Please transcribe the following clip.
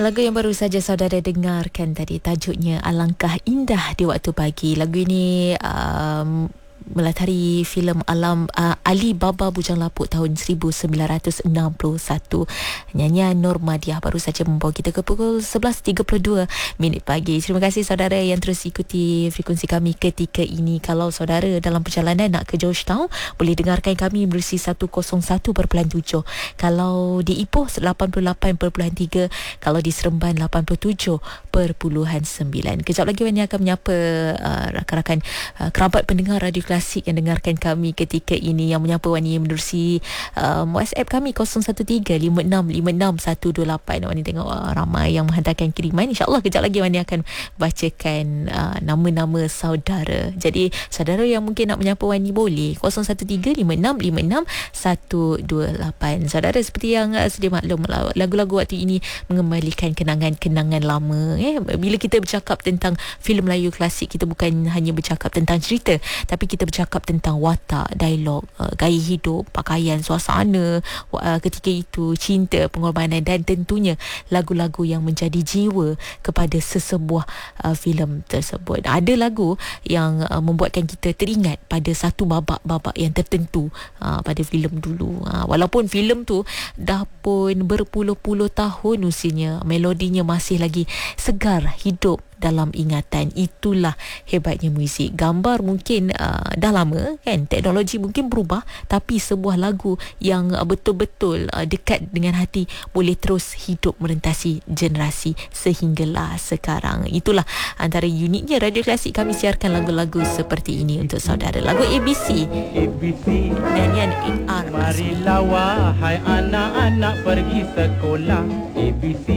Lagu yang baru saja saudara dengarkan tadi tajuknya Alangkah Indah di Waktu Pagi. Lagu ini melatari filem Ali Baba Bujang Lapuk tahun 1961. Nyanyian Nur Madiah baru saja membawa kita ke pukul 11.32 minit pagi. Terima kasih saudara yang terus ikuti frekuensi kami ketika ini. Kalau saudara dalam perjalanan nak ke Georgetown, boleh dengarkan kami melalui 101.7. Kalau di Ipoh 88.3, kalau di Seremban 87.9. Kejap lagi Wani akan menyapa rakan-rakan kerabat pendengar Radio Klasik yang dengarkan kami ketika ini, yang menyapa Wani menerusi WhatsApp kami 0135656128. Wani tengok ramai yang menghantarkan kiriman. InsyaAllah kejap lagi Wani akan bacakan nama-nama saudara. Jadi saudara yang mungkin nak menyapa Wani boleh 0135656128. Saudara, seperti yang sedia maklum, lagu-lagu waktu ini mengembalikan kenangan-kenangan lama. Bila kita bercakap tentang filem Melayu klasik, kita bukan hanya bercakap tentang cerita, tapi kita bercakap tentang watak, dialog, gaya hidup, pakaian, suasana ketika itu, cinta, pengorbanan dan tentunya lagu-lagu yang menjadi jiwa kepada sesebuah filem tersebut. Ada lagu yang membuatkan kita teringat pada satu babak-babak yang tertentu pada filem dulu. Walaupun filem tu dah pun berpuluh-puluh tahun usianya, melodinya masih lagi segar hidup dalam ingatan. Itulah hebatnya muzik. Gambar mungkin dah lama kan, teknologi mungkin berubah, tapi sebuah lagu yang betul-betul dekat dengan hati boleh terus hidup merentasi generasi sehinggalah sekarang. Itulah antara uniknya Radio Klasik, kami siarkan lagu-lagu seperti ini untuk saudara. Lagu ABC nyanyian AR. Marilah wahai anak-anak pergi sekolah. ABC